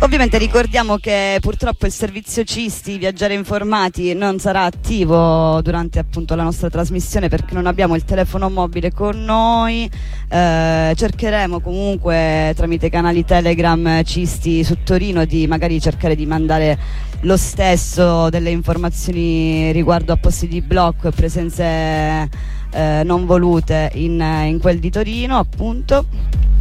Ovviamente ricordiamo che purtroppo il servizio Cisti Viaggiare Informati non sarà attivo durante appunto la nostra trasmissione perché non abbiamo il telefono mobile con noi. Cercheremo comunque tramite canali Telegram Cisti su Torino di magari cercare di mandare lo stesso delle informazioni riguardo a posti di blocco e presenze non volute in quel di Torino, appunto.